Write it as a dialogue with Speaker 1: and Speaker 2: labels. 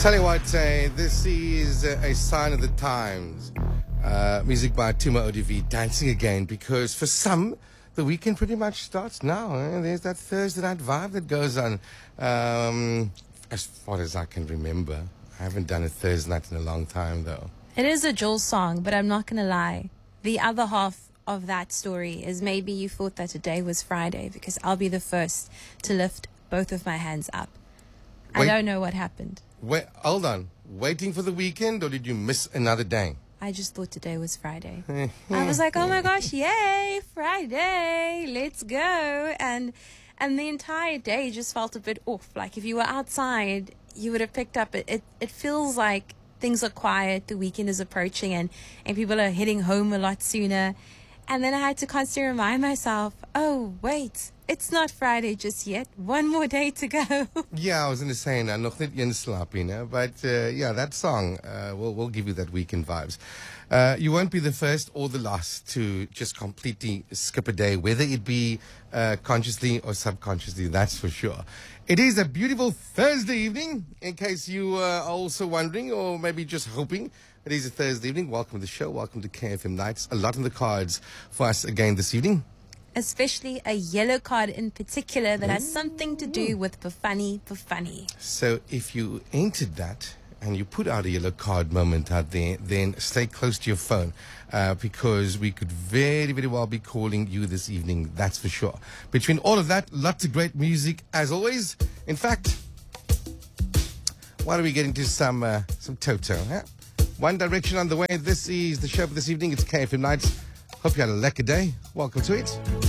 Speaker 1: Tell you what, this is a sign of the times. Music by Tuma ODV, Dancing Again, because for some, the weekend pretty much starts now. There's that Thursday night vibe that goes on. As far as I can remember. I haven't done a Thursday night in a long time, though.
Speaker 2: It is a Jules song, but I'm not going to lie. The other half of that story is maybe you thought that today was Friday, because I'll be the first to lift both of my hands up. I don't know what happened.
Speaker 1: Wait, hold on. Waiting for the weekend, or did you miss another day?
Speaker 2: I just thought today was Friday. I was like, oh my gosh, yay, Friday, let's go. And the entire day just felt a bit off. Like if you were outside, you would have picked up, it feels like things are quiet, the weekend is approaching, and people are heading home a lot sooner. And then I had to constantly remind myself, oh, wait, it's not Friday just yet. One more day to go.
Speaker 1: Yeah, I was going to say, nog net een slaap, but yeah, that song will give you that weekend vibes. You won't be the first or the last to just completely skip a day, whether it be consciously or subconsciously, that's for sure. It is a beautiful Thursday evening, in case you are also wondering, or maybe just hoping. It is a Thursday evening. Welcome to the show. Welcome to KFM Nights. A lot in the cards for us again this evening.
Speaker 2: Especially a yellow card in particular that has something to do with Bafani.
Speaker 1: So if you entered that and you put out a yellow card moment out there, then stay close to your phone because we could very, very well be calling you this evening. That's for sure. Between all of that, lots of great music as always. In fact, why don't we get into some Toto, huh? One Direction on the way. This is the show for this evening. It's KFM Nights. Hope you had a lekker day. Welcome to it.